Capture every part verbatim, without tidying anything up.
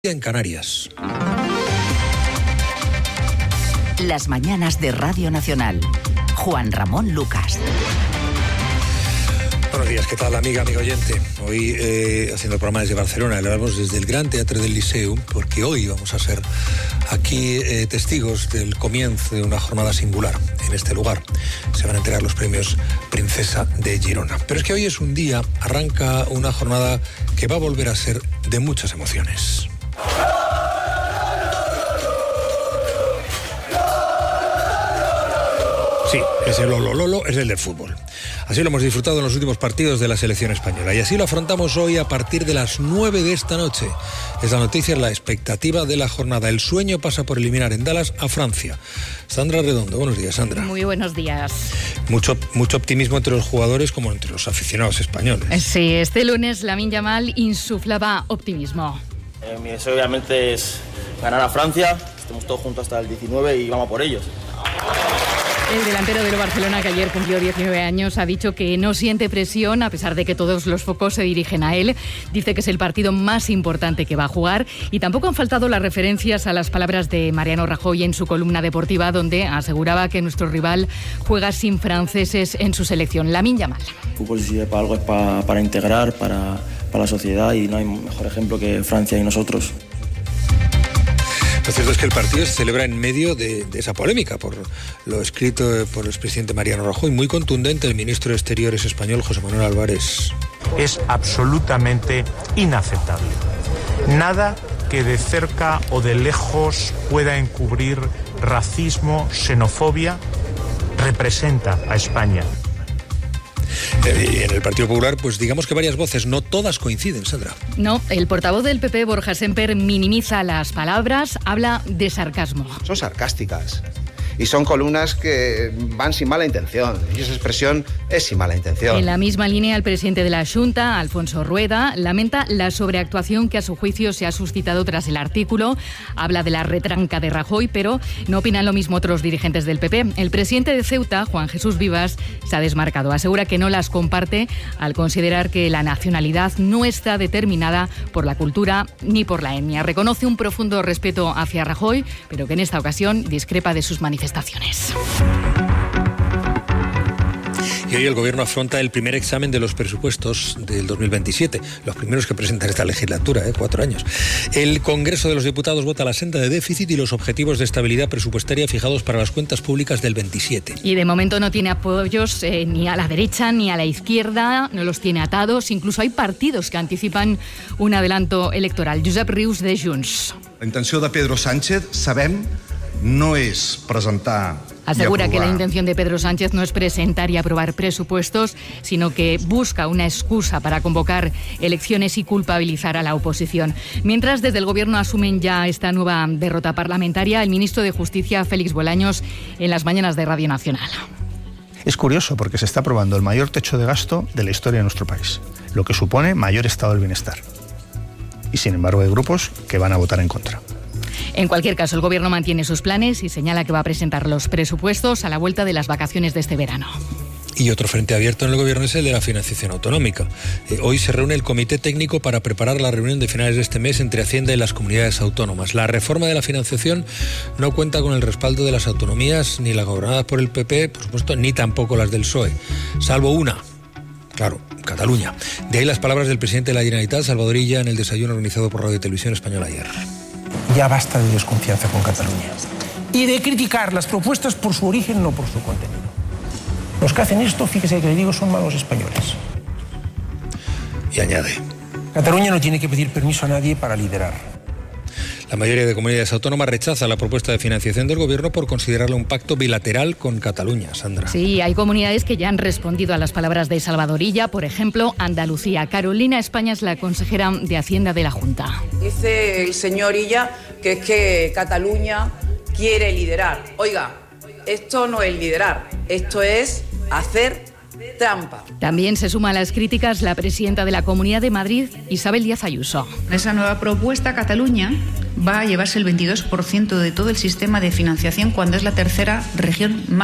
En Canarias. Las mañanas de Radio Nacional. Juan Ramón Lucas. Buenos días, ¿qué tal, amiga, amigo oyente? Hoy, eh, haciendo el programa desde Barcelona, le hablamos desde el Gran Teatre del Liceu, porque hoy vamos a ser aquí eh, testigos del comienzo de una jornada singular en este lugar. Se van a entregar los premios Princesa de Girona. Pero es que hoy es un día, arranca una jornada que va a volver a ser de muchas emociones. Sí, ese Lolo Lolo es el del fútbol. Así lo hemos disfrutado en los últimos partidos de la selección española. Y así lo afrontamos hoy a partir de las nueve de esta noche. Esta noticia es la expectativa de la jornada. El sueño pasa por eliminar en Dallas a Francia. Sandra Redondo, buenos días, Sandra. Muy buenos días. Mucho, mucho optimismo entre los jugadores como entre los aficionados españoles. Sí, este lunes Lamine Yamal insuflaba optimismo. Eh, mi deseo obviamente es ganar a Francia, estamos todos juntos hasta el diecinueve y vamos por ellos. El delantero del Barcelona, que ayer cumplió diecinueve años, ha dicho que no siente presión, a pesar de que todos los focos se dirigen a él. Dice que es el partido más importante que va a jugar. Y tampoco han faltado las referencias a las palabras de Mariano Rajoy en su columna deportiva, donde aseguraba que nuestro rival juega sin franceses en su selección. Lamine Yamal. El fútbol, si sirve para algo, es para, para integrar, para, para la sociedad, y no hay mejor ejemplo que Francia y nosotros. Lo cierto es que el partido se celebra en medio de, de esa polémica por lo escrito por el expresidente Mariano Rajoy. Muy contundente el ministro de Exteriores español, José Manuel Álvarez. Es absolutamente inaceptable. Nada que de cerca o de lejos pueda encubrir racismo, xenofobia, representa a España. Eh, en el Partido Popular, pues digamos que varias voces, no todas coinciden, Sandra. No, el portavoz del P P, Borja Semper, minimiza las palabras, habla de sarcasmo. Son sarcásticas y son columnas que van sin mala intención, y esa expresión es sin mala intención. En la misma línea, el presidente de la Xunta, Alfonso Rueda, lamenta la sobreactuación que a su juicio se ha suscitado tras el artículo. Habla de la retranca de Rajoy, pero no opinan lo mismo otros dirigentes del P P. El presidente de Ceuta, Juan Jesús Vivas, se ha desmarcado. Asegura que no las comparte al considerar que la nacionalidad no está determinada por la cultura ni por la etnia. Reconoce un profundo respeto hacia Rajoy, pero que en esta ocasión discrepa de sus manifestaciones. Y hoy el Gobierno afronta el primer examen de los presupuestos del dos mil veintisiete, los primeros que presenta esta legislatura, ¿eh? cuatro años. El Congreso de los Diputados vota la senda de déficit y los objetivos de estabilidad presupuestaria fijados para las cuentas públicas del veintisiete. Y de momento no tiene apoyos eh, ni a la derecha ni a la izquierda, no los tiene atados. Incluso hay partidos que anticipan un adelanto electoral. Josep Rius, de Junts. La intenció de Pedro Sánchez, sabem, no és presentar. Asegura que la intención de Pedro Sánchez no es presentar y aprobar presupuestos, sino que busca una excusa para convocar elecciones y culpabilizar a la oposición. Mientras, desde el Gobierno asumen ya esta nueva derrota parlamentaria, el ministro de Justicia, Félix Bolaños, en las mañanas de Radio Nacional. Es curioso porque se está aprobando el mayor techo de gasto de la historia de nuestro país, lo que supone mayor estado del bienestar. Y sin embargo hay grupos que van a votar en contra. En cualquier caso, el Gobierno mantiene sus planes y señala que va a presentar los presupuestos a la vuelta de las vacaciones de este verano. Y otro frente abierto en el Gobierno es el de la financiación autonómica. Eh, hoy se reúne el Comité Técnico para preparar la reunión de finales de este mes entre Hacienda y las comunidades autónomas. La reforma de la financiación no cuenta con el respaldo de las autonomías, ni las gobernadas por el P P, por supuesto, ni tampoco las del P S O E, salvo una. Claro, Cataluña. De ahí las palabras del presidente de la Generalitat, Salvador Illa, en el desayuno organizado por Radio y Televisión Española ayer. Ya basta de desconfianza con Cataluña y de criticar las propuestas por su origen, no por su contenido. Los que hacen esto, fíjese que le digo, son malos españoles. Y añade: Cataluña no tiene que pedir permiso a nadie para liderar. La mayoría de comunidades autónomas rechaza la propuesta de financiación del Gobierno por considerarla un pacto bilateral con Cataluña, Sandra. Sí, hay comunidades que ya han respondido a las palabras de Salvador Illa, por ejemplo, Andalucía. Carolina España es la consejera de Hacienda de la Junta. Dice el señor Illa que es que Cataluña quiere liderar. Oiga, esto no es liderar, esto es hacer trampa. También se suma a las críticas la presidenta de la Comunidad de Madrid, Isabel Díaz Ayuso. Esa nueva propuesta, Cataluña va a llevarse el veintidós por ciento de todo el sistema de financiación cuando es la tercera región más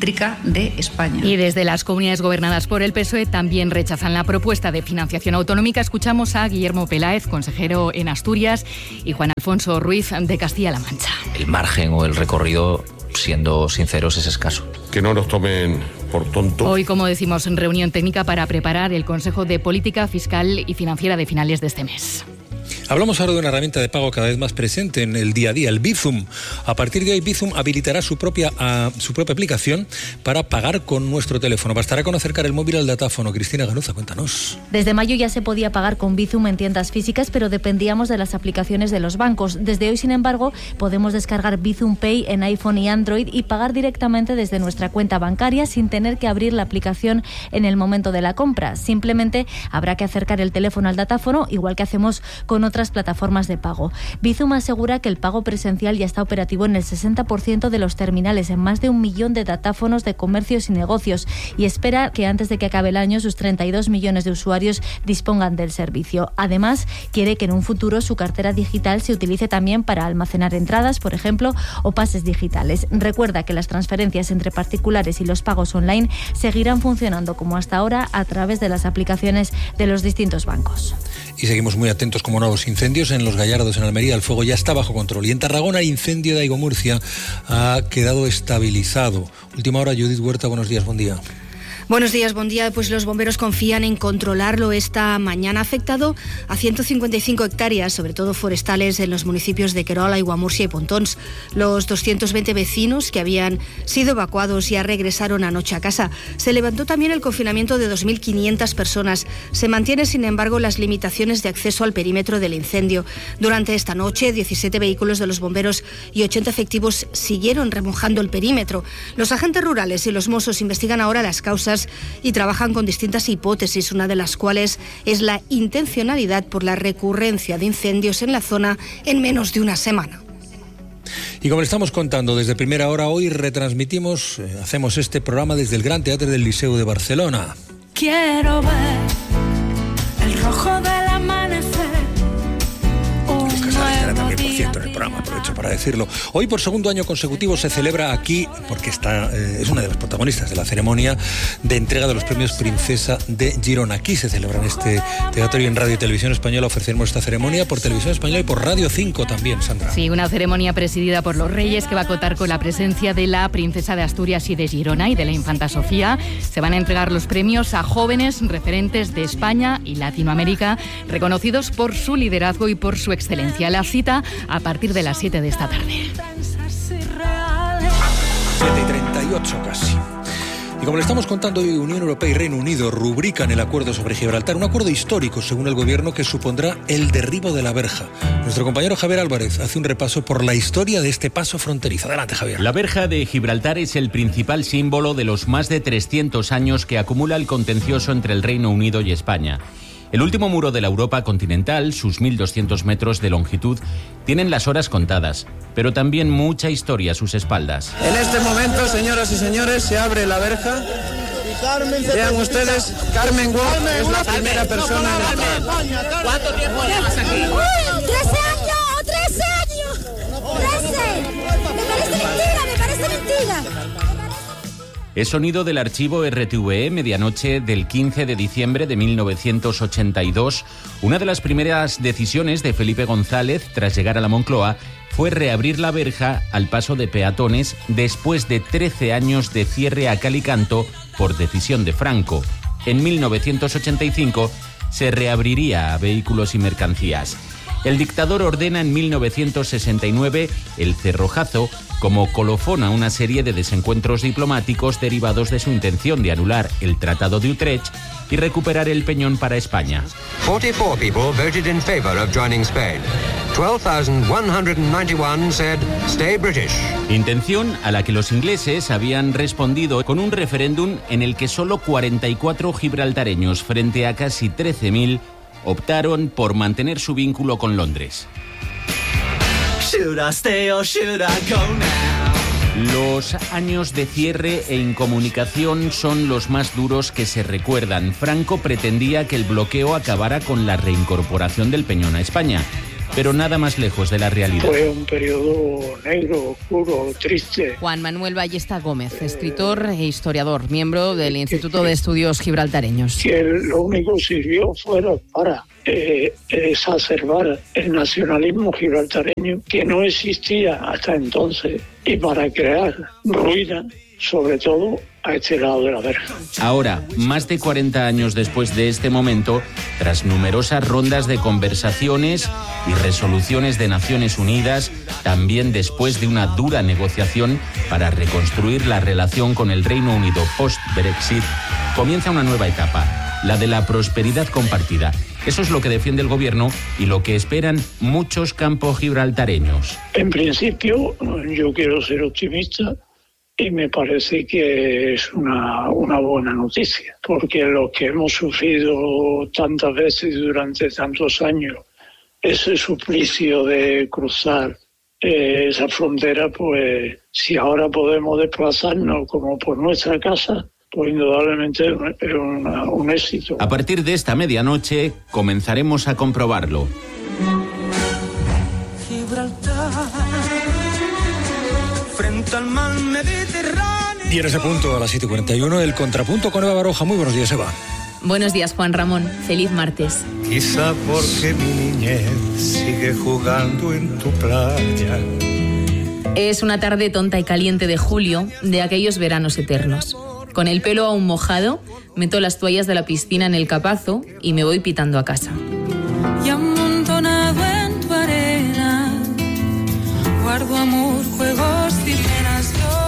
eléctrica de España. Y desde las comunidades gobernadas por el P S O E también rechazan la propuesta de financiación autonómica. Escuchamos a Guillermo Peláez, consejero en Asturias, y Juan Alfonso Ruiz de Castilla-La Mancha. El margen o el recorrido, siendo sinceros, es escaso. Que no nos tomen por tontos. Hoy, como decimos, en reunión técnica para preparar el Consejo de Política Fiscal y Financiera de finales de este mes. Hablamos ahora de una herramienta de pago cada vez más presente en el día a día, el Bizum. A partir de hoy, Bizum habilitará su propia, uh, su propia aplicación para pagar con nuestro teléfono. Bastará con acercar el móvil al datáfono. Cristina Ganuza, cuéntanos. Desde mayo ya se podía pagar con Bizum en tiendas físicas, pero dependíamos de las aplicaciones de los bancos. Desde hoy, sin embargo, podemos descargar Bizum Pay en iPhone y Android y pagar directamente desde nuestra cuenta bancaria sin tener que abrir la aplicación en el momento de la compra. Simplemente habrá que acercar el teléfono al datáfono, igual que hacemos con otras otras plataformas de pago. Bizum asegura que el pago presencial ya está operativo en el sesenta por ciento de los terminales en más de un millón de datáfonos de comercios y negocios y espera que antes de que acabe el año sus treinta y dos millones de usuarios dispongan del servicio. Además, quiere que en un futuro su cartera digital se utilice también para almacenar entradas, por ejemplo, o pases digitales. Recuerda que las transferencias entre particulares y los pagos online seguirán funcionando como hasta ahora a través de las aplicaciones de los distintos bancos. Y seguimos muy atentos como nuevos incendios en Los Gallardos, en Almería. El fuego ya está bajo control. Y en Tarragona, el incendio de Aigo Murcia ha quedado estabilizado. Última hora, Judith Huerta, buenos días, buen día. Buenos días, buen día. Pues los bomberos confían en controlarlo esta mañana. Ha afectado a ciento cincuenta y cinco hectáreas, sobre todo forestales, en los municipios de Querol, Aiguamurcia y Pontons. Los doscientos veinte vecinos que habían sido evacuados ya regresaron anoche a casa. Se levantó también el confinamiento de dos mil quinientas personas. Se mantienen, sin embargo, las limitaciones de acceso al perímetro del incendio. Durante esta noche, diecisiete vehículos de los bomberos y ochenta efectivos siguieron remojando el perímetro. Los agentes rurales y los Mossos investigan ahora las causas y trabajan con distintas hipótesis, una de las cuales es la intencionalidad por la recurrencia de incendios en la zona en menos de una semana. Y como le estamos contando desde primera hora, hoy retransmitimos, eh, hacemos este programa desde el Gran Teatre del Liceu de Barcelona. Quiero ver el rojo del amanecer. También, por cierto, en el programa, aprovecho para decirlo. Hoy, por segundo año consecutivo, se celebra aquí, porque está, eh, es una de las protagonistas de la ceremonia de entrega de los premios Princesa de Girona. Aquí se celebra en este teatro y en Radio y Televisión Española ofreceremos esta ceremonia por Televisión Española y por Radio cinco también, Sandra. Sí, una ceremonia presidida por los Reyes que va a contar con la presencia de la Princesa de Asturias y de Girona y de la Infanta Sofía. Se van a entregar los premios a jóvenes referentes de España y Latinoamérica, reconocidos por su liderazgo y por su excelencia. La cita a partir de las siete de esta tarde. siete y treinta y ocho casi. Y como le estamos contando hoy, Unión Europea y Reino Unido rubrican el acuerdo sobre Gibraltar, un acuerdo histórico, según el gobierno, que supondrá el derribo de la verja. Nuestro compañero Javier Álvarez hace un repaso por la historia de este paso fronterizo. Adelante, Javier. La verja de Gibraltar es el principal símbolo de los más de trescientos años que acumula el contencioso entre el Reino Unido y España. El último muro de la Europa continental, sus mil doscientos metros de longitud, tienen las horas contadas, pero también mucha historia a sus espaldas. En este momento, señoras y señores, se abre la verja. Vean ustedes, Carmen Wolf es la primera persona en entrar. ¿Cuánto tiempo llevas aquí? ¡Trece años! ¡Trece años! ¡Trece! Me parece mentira, me parece mentira. Es sonido del archivo R T V E, medianoche del quince de diciembre de mil novecientos ochenta y dos. Una de las primeras decisiones de Felipe González tras llegar a la Moncloa fue reabrir la verja al paso de peatones después de trece años de cierre a cal y canto por decisión de Franco. En mil novecientos ochenta y cinco se reabriría a vehículos y mercancías. El dictador ordena en mil novecientos sesenta y nueve el cerrojazo como colofón a una serie de desencuentros diplomáticos derivados de su intención de anular el Tratado de Utrecht y recuperar el Peñón para España. cuarenta y cuatro people voted in favor of joining Spain. twelve thousand one hundred ninety-one said stay British. Intención a la que los ingleses habían respondido con un referéndum en el que solo cuarenta y cuatro gibraltareños frente a casi trece mil optaron por mantener su vínculo con Londres. Los años de cierre e incomunicación son los más duros que se recuerdan. Franco pretendía que el bloqueo acabara con la reincorporación del Peñón a España. pero nada más lejos de la realidad. Fue un periodo negro, oscuro, triste. Juan Manuel Ballesta Gómez, escritor e historiador, miembro del Instituto de Estudios Gibraltareños. Que lo único que sirvió fuera para eh, exacerbar el nacionalismo gibraltareño, que no existía hasta entonces, y para crear ruina, sobre todo a este lado de la verja. Ahora, más de cuarenta años después de este momento, tras numerosas rondas de conversaciones y resoluciones de Naciones Unidas, también después de una dura negociación para reconstruir la relación con el Reino Unido post-Brexit, comienza una nueva etapa, la de la prosperidad compartida. Eso es lo que defiende el gobierno y lo que esperan muchos campos gibraltareños. En principio, yo quiero ser optimista. Y me parece que es una, una buena noticia, porque lo que hemos sufrido tantas veces durante tantos años, ese suplicio de cruzar eh, esa frontera, pues si ahora podemos desplazarnos como por nuestra casa, pues indudablemente es una, un éxito. A partir de esta medianoche comenzaremos a comprobarlo. Gibraltar, frente al mar Mediterráneo. Y en ese punto, a las siete y cuarenta y uno, el contrapunto con Eva Baroja. Muy buenos días, Eva. Buenos días, Juan Ramón. Feliz martes. Quizá porque mi niñez sigue jugando en tu playa. Es una tarde tonta y caliente de julio, de aquellos veranos eternos. Con el pelo aún mojado, meto las toallas de la piscina en el capazo y me voy pitando a casa. Y amontonado en tu arena, guardo amor, juegos y penas yo.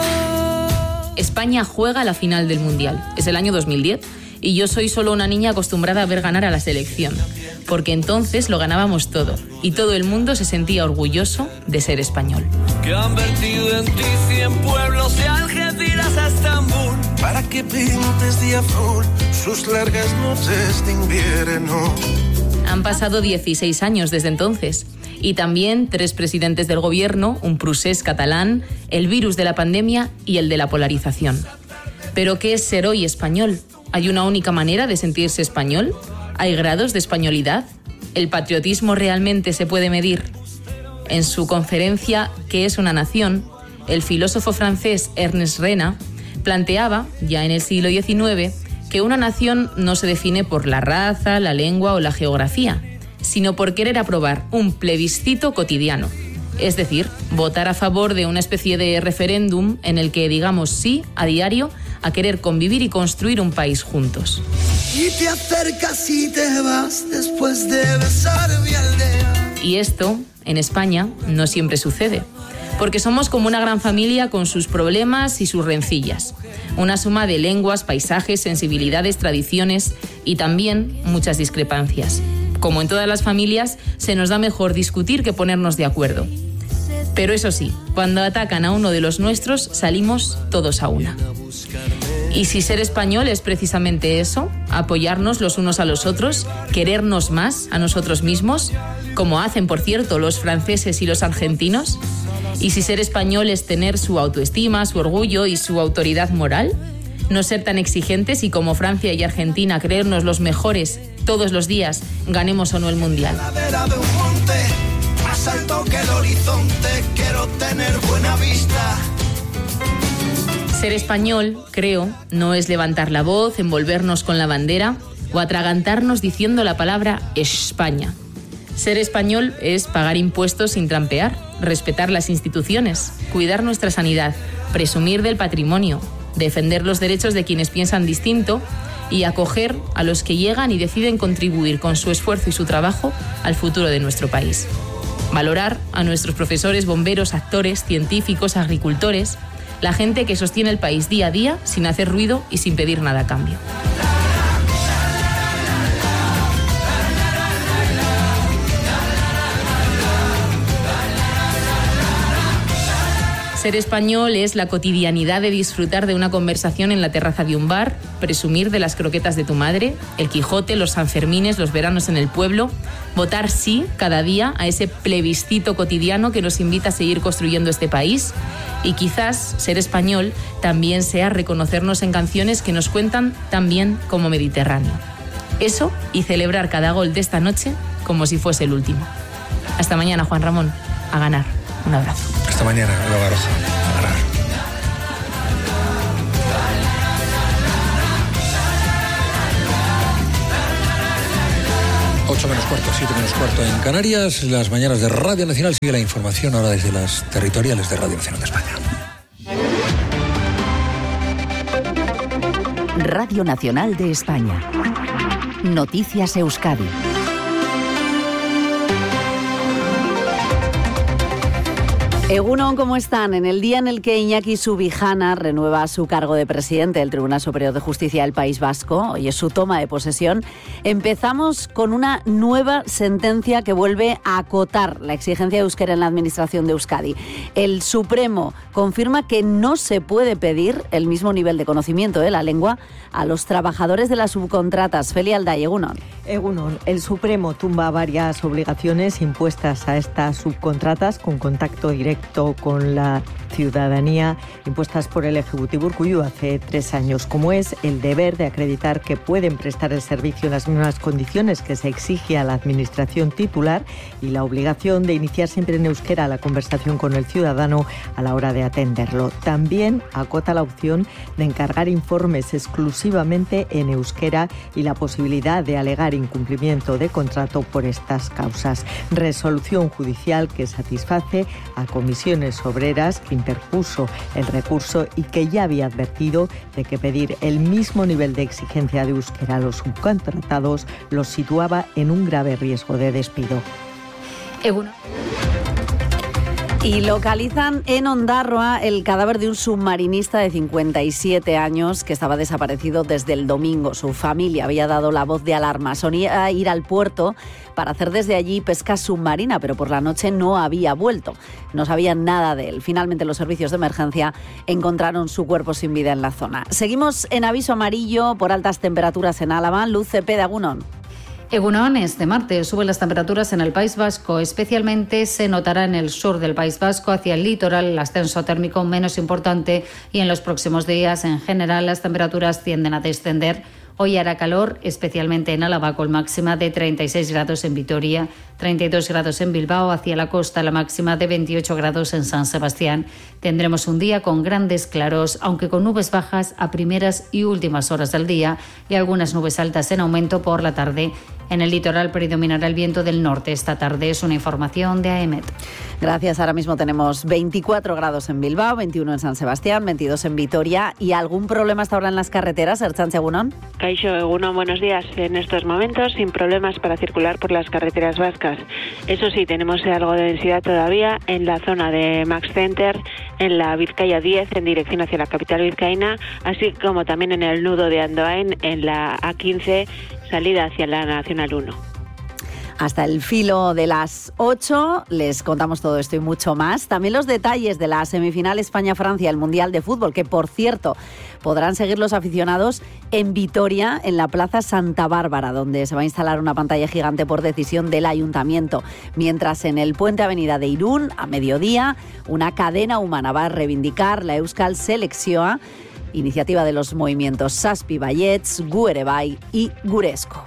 España juega la final del Mundial. Es el año dos mil diez y yo soy solo una niña acostumbrada a ver ganar a la selección, porque entonces lo ganábamos todo y todo el mundo se sentía orgulloso de ser español. Que han vertido en ti cien pueblos de Algeciras a Estambul, para que pintes de azul sus largas noches de invierno. Han pasado dieciséis años desde entonces. Y también tres presidentes del gobierno, un prusés catalán, el virus de la pandemia y el de la polarización. ¿Pero qué es ser hoy español? ¿Hay una única manera de sentirse español? ¿Hay grados de españolidad? ¿El patriotismo realmente se puede medir? En su conferencia ¿Qué es una nación?, el filósofo francés Ernest Renan planteaba, ya en el siglo diecinueve, que una nación no se define por la raza, la lengua o la geografía, sino por querer aprobar un plebiscito cotidiano. Es decir, votar a favor de una especie de referéndum en el que digamos sí a diario a querer convivir y construir un país juntos. Y te acercas y te vas después de besar mi aldea. Y esto, en España, no siempre sucede, porque somos como una gran familia con sus problemas y sus rencillas. Una suma de lenguas, paisajes, sensibilidades, tradiciones y también muchas discrepancias. Como en todas las familias, se nos da mejor discutir que ponernos de acuerdo. Pero eso sí, cuando atacan a uno de los nuestros, salimos todos a una. Y si ser español es precisamente eso, apoyarnos los unos a los otros, querernos más a nosotros mismos, como hacen, por cierto, los franceses y los argentinos, y si ser español es tener su autoestima, su orgullo y su autoridad moral, no ser tan exigentes y como Francia y Argentina creernos los mejores todos los días, ganemos o no el Mundial. Más alto que el horizonte, quiero tener buena vista. Ser español, creo, no es levantar la voz, envolvernos con la bandera o atragantarnos diciendo la palabra España. Ser español es pagar impuestos sin trampear, respetar las instituciones, cuidar nuestra sanidad, presumir del patrimonio, defender los derechos de quienes piensan distinto y acoger a los que llegan y deciden contribuir con su esfuerzo y su trabajo al futuro de nuestro país. Valorar a nuestros profesores, bomberos, actores, científicos, agricultores, la gente que sostiene el país día a día sin hacer ruido y sin pedir nada a cambio. Ser español es la cotidianidad de disfrutar de una conversación en la terraza de un bar, presumir de las croquetas de tu madre, el Quijote, los Sanfermines, los veranos en el pueblo, votar sí cada día a ese plebiscito cotidiano que nos invita a seguir construyendo este país y quizás ser español también sea reconocernos en canciones que nos cuentan tan bien como Mediterráneo. Eso y celebrar cada gol de esta noche como si fuese el último. Hasta mañana, Juan Ramón. A ganar. Un abrazo. Hasta mañana, Eva Baroja. A ganar. ocho menos cuarto, siete menos cuarto en Canarias. Las mañanas de Radio Nacional. Sigue la información ahora desde las territoriales de Radio Nacional de España. Radio Nacional de España. Noticias Euskadi. Egunon, ¿cómo están? En el día en el que Iñaki Subijana renueva su cargo de presidente del Tribunal Superior de Justicia del País Vasco, hoy es su toma de posesión, empezamos con una nueva sentencia que vuelve a acotar la exigencia de euskera en la Administración de Euskadi. El Supremo confirma que no se puede pedir el mismo nivel de conocimiento de la lengua a los trabajadores de las subcontratas. Feli Alday, Egunon. Egunon, el Supremo tumba varias obligaciones impuestas a estas subcontratas con contacto directo con la ciudadanía, impuestas por el Ejecutivo Urkullu hace tres años, como es el deber de acreditar que pueden prestar el servicio en las mismas condiciones que se exige a la administración titular y la obligación de iniciar siempre en euskera la conversación con el ciudadano a la hora de atenderlo. También acota la opción de encargar informes exclusivamente en euskera y la posibilidad de alegar incumplimiento de contrato por estas causas. Resolución judicial que satisface a comisiones obreras que interpuso el recurso y que ya había advertido de que pedir el mismo nivel de exigencia de euskera a los subcontratados los situaba en un grave riesgo de despido. Eguno. Y localizan en Ondarroa el cadáver de un submarinista de cincuenta y siete años que estaba desaparecido desde el domingo. Su familia había dado la voz de alarma. Solía ir al puerto para hacer desde allí pesca submarina, pero por la noche no había vuelto. No sabían nada de él. Finalmente los servicios de emergencia encontraron su cuerpo sin vida en la zona. Seguimos en aviso amarillo por altas temperaturas en Álava. Luz Cepeda, Egunon. Egunon, este martes suben las temperaturas en el País Vasco. Especialmente se notará en el sur del País Vasco, hacia el litoral, el ascenso térmico menos importante y en los próximos días, en general, las temperaturas tienden a descender. Hoy hará calor, especialmente en Álava, con máxima de treinta y seis grados en Vitoria, treinta y dos grados en Bilbao, hacia la costa la máxima de veintiocho grados en San Sebastián. Tendremos un día con grandes claros, aunque con nubes bajas a primeras y últimas horas del día y algunas nubes altas en aumento por la tarde. En el litoral predominará el viento del norte esta tarde. Es una información de A E M E T. Gracias. Ahora mismo tenemos veinticuatro grados en Bilbao, veintiuno en San Sebastián, veintidós en Vitoria. ¿Y algún problema hasta ahora en las carreteras, Ertzaintza, Egunon? Kaixo, Egunon, buenos días. En estos momentos sin problemas para circular por las carreteras vascas. Eso sí, tenemos algo de densidad todavía en la zona de Max Center, en la Vizcaya diez en dirección hacia la capital vizcaína, así como también en el nudo de Andoain en la A quince, salida hacia la Nacional uno. Hasta el filo de las ocho les contamos todo esto y mucho más. También los detalles de la semifinal España-Francia, el Mundial de Fútbol, que por cierto podrán seguir los aficionados en Vitoria, en la Plaza Santa Bárbara, donde se va a instalar una pantalla gigante por decisión del Ayuntamiento. Mientras en el Puente Avenida de Irún, a mediodía, una cadena humana va a reivindicar la Euskal Selekzioa, iniciativa de los movimientos Zazpi Baietz, Gu Ere Bai y Guresko.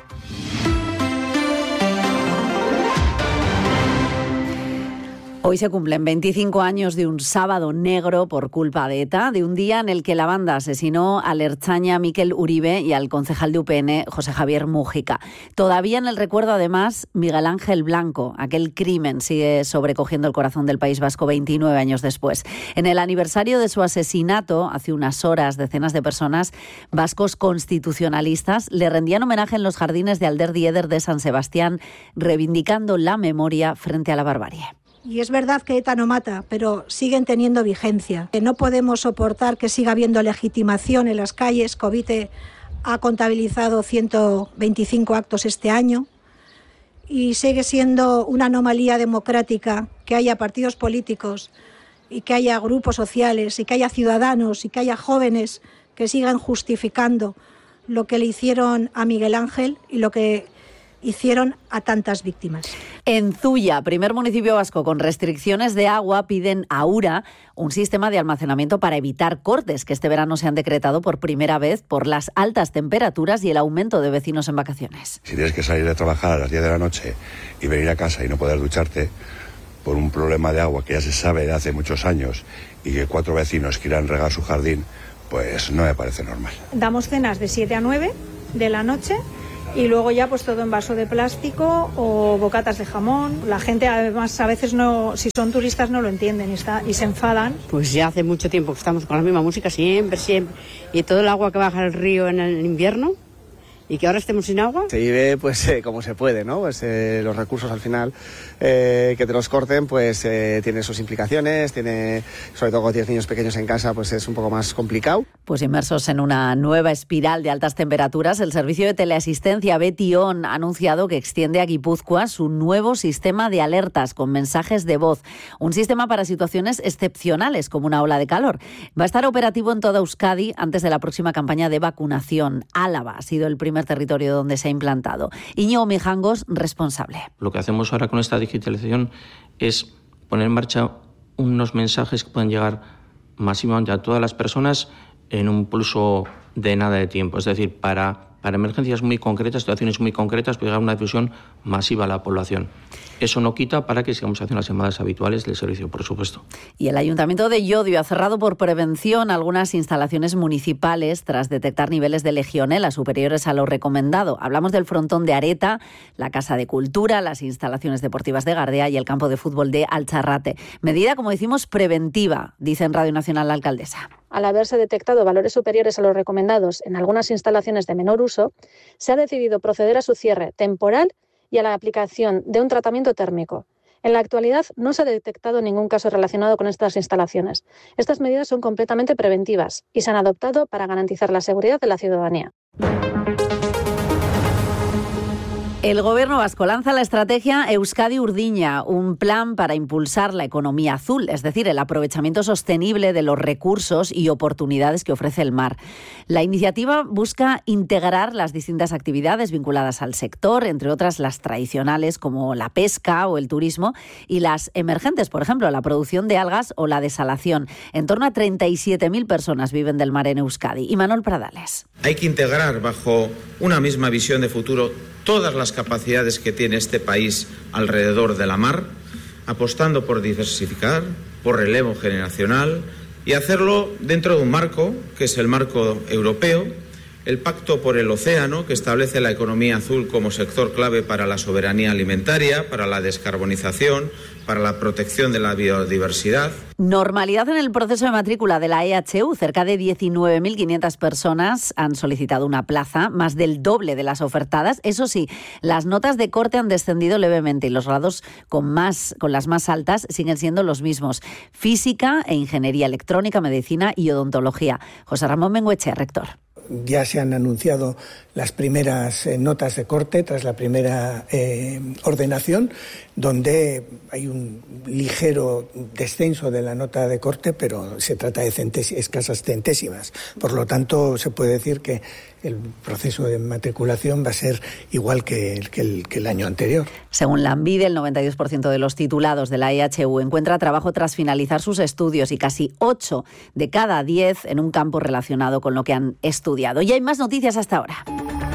Hoy se cumplen veinticinco años de un sábado negro por culpa de ETA, de un día en el que la banda asesinó al ertzaina Mikel Uribe y al concejal de U P N, José Javier Mújica. Todavía en el recuerdo, además, Miguel Ángel Blanco. Aquel crimen sigue sobrecogiendo el corazón del País Vasco veintinueve años después. En el aniversario de su asesinato, hace unas horas, decenas de personas vascos constitucionalistas le rendían homenaje en los jardines de Alderdi Eder de San Sebastián, reivindicando la memoria frente a la barbarie. Y es verdad que ETA no mata, pero siguen teniendo vigencia. No podemos soportar que siga habiendo legitimación en las calles. Covite ha contabilizado ciento veinticinco actos este año y sigue siendo una anomalía democrática que haya partidos políticos y que haya grupos sociales y que haya ciudadanos y que haya jóvenes que sigan justificando lo que le hicieron a Miguel Ángel y lo que hicieron a tantas víctimas. En Zuya, primer municipio vasco con restricciones de agua, piden a URA un sistema de almacenamiento para evitar cortes que este verano se han decretado por primera vez por las altas temperaturas y el aumento de vecinos en vacaciones. Si tienes que salir de trabajar a las diez de la noche y venir a casa y no poder ducharte por un problema de agua que ya se sabe de hace muchos años y que cuatro vecinos quieran regar su jardín, pues no me parece normal. Damos cenas de siete a nueve de la noche y luego ya pues todo en vaso de plástico o bocatas de jamón. La gente además a veces no, si son turistas no lo entienden y, está, y se enfadan. Pues ya hace mucho tiempo que estamos con la misma música, siempre, siempre. Y todo el agua que baja al río en el invierno y que ahora estemos sin agua. Se vive pues eh, como se puede, ¿no? Pues eh, los recursos al final eh, que te los corten pues eh, tiene sus implicaciones, tiene, sobre todo cuando tienes niños pequeños en casa, pues es un poco más complicado. Pues inmersos en una nueva espiral de altas temperaturas, el servicio de teleasistencia Betion ha anunciado que extiende a Guipúzcoa su nuevo sistema de alertas con mensajes de voz, un sistema para situaciones excepcionales como una ola de calor. Va a estar operativo en toda Euskadi antes de la próxima campaña de vacunación. Álava ha sido el primer territorio donde se ha implantado. Íñigo Mijangos, responsable. Lo que hacemos ahora con esta digitalización es poner en marcha unos mensajes que puedan llegar masivamente a todas las personas en un pulso de nada de tiempo. Es decir, para, para emergencias muy concretas, situaciones muy concretas, puede llegar una difusión masiva a la población. Eso no quita para que sigamos haciendo las llamadas habituales del servicio, por supuesto. Y el Ayuntamiento de Llodio ha cerrado por prevención algunas instalaciones municipales tras detectar niveles de legionela superiores a lo recomendado. Hablamos del frontón de Areta, la Casa de Cultura, las instalaciones deportivas de Gardea y el campo de fútbol de Alcharrate. Medida, como decimos, preventiva, dice en Radio Nacional la alcaldesa. Al haberse detectado valores superiores a los recomendados en algunas instalaciones de menor uso, se ha decidido proceder a su cierre temporal y a la aplicación de un tratamiento térmico. En la actualidad no se ha detectado ningún caso relacionado con estas instalaciones. Estas medidas son completamente preventivas y se han adoptado para garantizar la seguridad de la ciudadanía. El Gobierno vasco lanza la estrategia Euskadi Urdiña, un plan para impulsar la economía azul, es decir, el aprovechamiento sostenible de los recursos y oportunidades que ofrece el mar. La iniciativa busca integrar las distintas actividades vinculadas al sector, entre otras las tradicionales como la pesca o el turismo, y las emergentes, por ejemplo, la producción de algas o la desalación. En torno a treinta y siete mil personas viven del mar en Euskadi. Y Manuel Pradales. Hay que integrar bajo una misma visión de futuro todas las capacidades que tiene este país alrededor de la mar, apostando por diversificar, por relevo generacional y hacerlo dentro de un marco, que es el marco europeo, el Pacto por el Océano, que establece la economía azul como sector clave para la soberanía alimentaria, para la descarbonización, para la protección de la biodiversidad. Normalidad en el proceso de matrícula de la E H U. Cerca de diecinueve mil quinientas personas han solicitado una plaza, más del doble de las ofertadas. Eso sí, las notas de corte han descendido levemente y los grados con, más, con las más altas siguen siendo los mismos. Física e Ingeniería Electrónica, Medicina y Odontología. José Ramón Bengoechea, rector. Ya se han anunciado las primeras eh, notas de corte tras la primera eh, ordenación, donde hay un ligero descenso de la nota de corte, pero se trata de centés- escasas centésimas. Por lo tanto, se puede decir que el proceso de matriculación va a ser igual que el, que el, que el año anterior. Según Lanbide, el noventa y dos por ciento de los titulados de la E H U encuentra trabajo tras finalizar sus estudios y casi ocho de cada diez en un campo relacionado con lo que han estudiado. Y hay más noticias hasta ahora.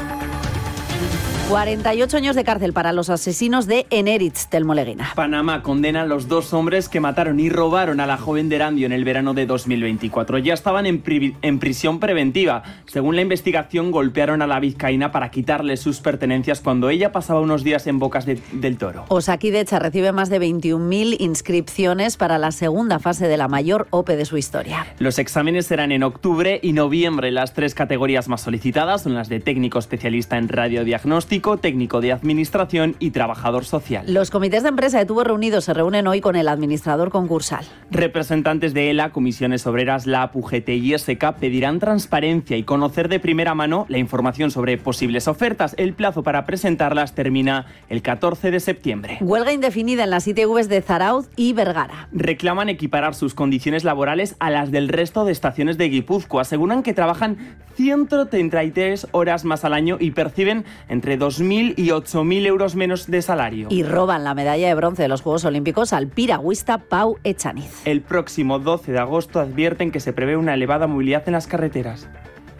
cuarenta y ocho años de cárcel para los asesinos de Eneritz, Telmo Leguina. Panamá condena a los dos hombres que mataron y robaron a la joven de Erandio en el verano de dos mil veinticuatro. Ya estaban en, pri- en prisión preventiva. Según la investigación, golpearon a la vizcaína para quitarle sus pertenencias cuando ella pasaba unos días en Bocas de, del Toro. Osakidecha recibe más de veintiún mil inscripciones para la segunda fase de la mayor O P E de su historia. Los exámenes serán en octubre y noviembre. Las tres categorías más solicitadas son las de técnico especialista en radiodiagnóstico, técnico de administración y trabajador social. Los comités de empresa de Tubos Reunidos se reúnen hoy con el administrador concursal. Representantes de ELA, Comisiones Obreras, la A P U, G T y S K pedirán transparencia y conocer de primera mano la información sobre posibles ofertas. El plazo para presentarlas termina el catorce de septiembre. Huelga indefinida en las I T Vs de Zarauz y Vergara. Reclaman equiparar sus condiciones laborales a las del resto de estaciones de Guipúzcoa. Aseguran que trabajan ciento treinta y tres horas más al año y perciben entre dos dos mil y ocho mil euros menos de salario. Y roban la medalla de bronce de los Juegos Olímpicos al piragüista Pau Echaniz. El próximo doce de agosto advierten que se prevé una elevada movilidad en las carreteras.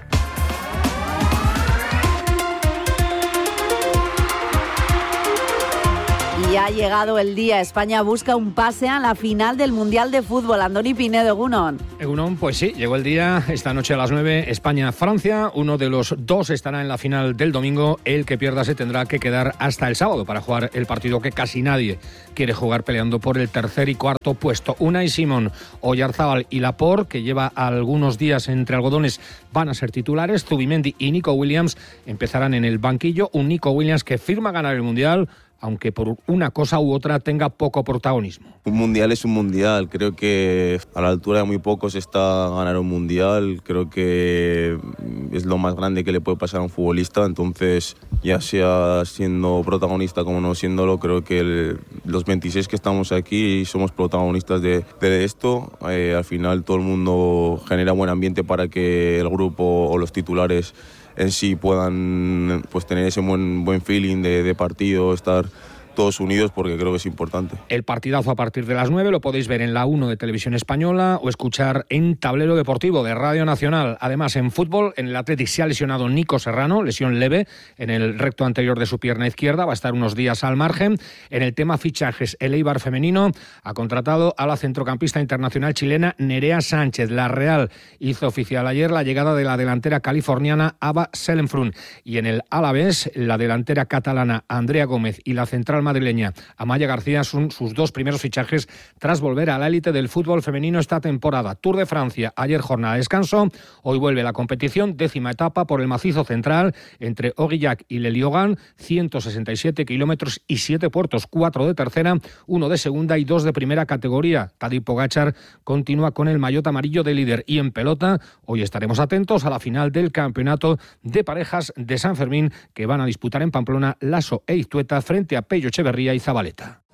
Y ha llegado el día. España busca un pase a la final del Mundial de Fútbol. Andoni Pinedo, Egunon. Egunon, pues sí, llegó el día. Esta noche a las nueve, España-Francia. Uno de los dos estará en la final del domingo. El que pierda se tendrá que quedar hasta el sábado para jugar el partido que casi nadie quiere jugar, peleando por el tercer y cuarto puesto. Unai Simón, Oyarzábal y Laporte, que lleva algunos días entre algodones, van a ser titulares. Zubimendi y Nico Williams empezarán en el banquillo. Un Nico Williams que firma ganar el Mundial, aunque por una cosa u otra tenga poco protagonismo. Un mundial es un mundial. Creo que a la altura de muy pocos está ganar un mundial. Creo que es lo más grande que le puede pasar a un futbolista. Entonces, ya sea siendo protagonista como no siéndolo, creo que el, los veintiséis que estamos aquí somos protagonistas de, de esto. Eh, al final todo el mundo genera buen ambiente para que el grupo o los titulares en sí puedan pues tener ese buen, buen feeling de, de partido, estar todos unidos, porque creo que es importante. El partidazo a partir de las nueve lo podéis ver en la uno de Televisión Española o escuchar en Tablero Deportivo de Radio Nacional. Además, en fútbol, en el Athletic se ha lesionado Nico Serrano, lesión leve en el recto anterior de su pierna izquierda, va a estar unos días al margen. En el tema fichajes, el Eibar femenino ha contratado a la centrocampista internacional chilena Nerea Sánchez. La Real hizo oficial ayer la llegada de la delantera californiana Ava Selenfrun. Y en el Alavés, la delantera catalana Andrea Gómez y la central madrileña Amaya García son sus dos primeros fichajes tras volver a la élite del fútbol femenino esta temporada. Tour de Francia, ayer jornada de descanso, hoy vuelve la competición, décima etapa por el macizo central entre Aurillac y Le Liogán, ciento sesenta y siete kilómetros y siete puertos, cuatro de tercera, uno de segunda y dos de primera categoría. Tadej Pogačar continúa con el maillot amarillo de líder. Y en pelota, hoy estaremos atentos a la final del campeonato de parejas de San Fermín, que van a disputar en Pamplona Lasso e Iztueta frente a Pello Echeverría y Zabaleta.